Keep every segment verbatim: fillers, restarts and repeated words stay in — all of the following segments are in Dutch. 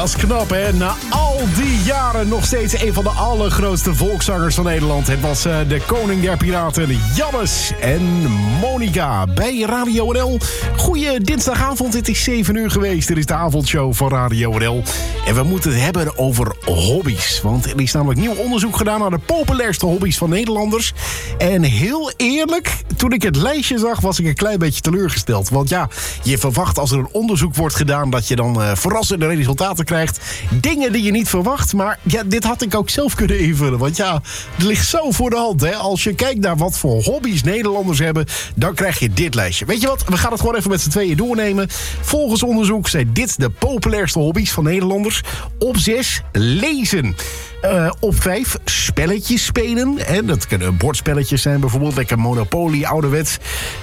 Dat is knap, hè? Na al die jaren nog steeds een van de allergrootste volkszangers van Nederland. Het was uh, de koning der piraten, Jannes en Monica bij Radio N L. Goeie dinsdagavond, het is zeven uur geweest. Dit is de avondshow van Radio N L. En we moeten het hebben over hobby's. Want er is namelijk nieuw onderzoek gedaan naar de populairste hobby's van Nederlanders. En heel eerlijk, toen ik het lijstje zag, was ik een klein beetje teleurgesteld. Want ja, je verwacht als er een onderzoek wordt gedaan dat je dan uh, verrassende resultaten krijgt. Dingen die je niet verwacht. Maar ja, dit had ik ook zelf kunnen invullen. Want ja, het ligt zo voor de hand. Hè? Als je kijkt naar wat voor hobby's Nederlanders hebben, dan krijg je dit lijstje. Weet je wat? We gaan het gewoon even met z'n tweeën doornemen. Volgens onderzoek zijn dit de populairste hobby's van Nederlanders. Op zes, lezen. Uh, op vijf, spelletjes spelen. Hè? Dat kunnen bordspelletjes zijn bijvoorbeeld. Lekker Monopoly, ouderwets.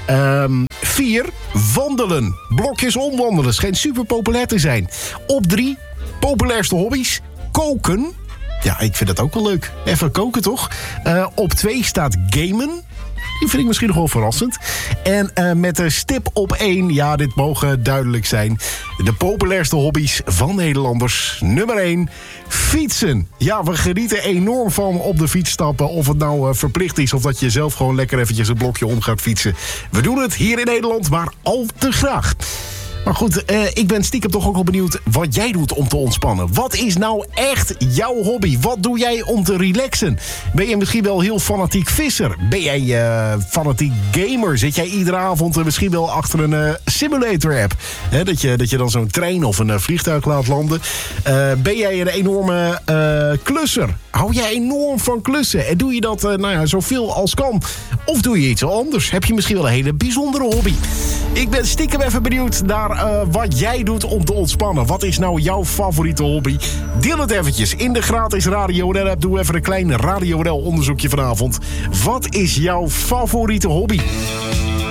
Um, vier, wandelen. Blokjes omwandelen. Schijnt super populair te zijn. Op drie, populairste hobby's. Koken. Ja, ik vind dat ook wel leuk. Even koken, toch? Uh, op twee staat gamen. Die vind ik misschien nog wel verrassend. En uh, met de stip op één, ja, dit mogen duidelijk zijn. De populairste hobby's van Nederlanders. Nummer één, fietsen. Ja, we genieten enorm van op de fiets stappen. Of het nou uh, verplicht is of dat je zelf gewoon lekker eventjes een blokje om gaat fietsen. We doen het hier in Nederland, maar al te graag. Maar goed, uh, ik ben stiekem toch ook wel benieuwd wat jij doet om te ontspannen. Wat is nou echt jouw hobby? Wat doe jij om te relaxen? Ben je misschien wel heel fanatiek visser? Ben jij uh, fanatiek gamer? Zit jij iedere avond uh, misschien wel achter een uh, simulator-app? Hè, dat, je, dat je dan zo'n trein of een uh, vliegtuig laat landen. Uh, ben jij een enorme uh, klusser? Hou jij enorm van klussen? En doe je dat uh, nou ja, zoveel als kan? Of doe je iets anders? Heb je misschien wel een hele bijzondere hobby? Ik ben stiekem even benieuwd naar uh, wat jij doet om te ontspannen. Wat is nou jouw favoriete hobby? Deel het eventjes in de gratis Radio N L-app. Doe even een klein Radio N L-onderzoekje vanavond. Wat is jouw favoriete hobby?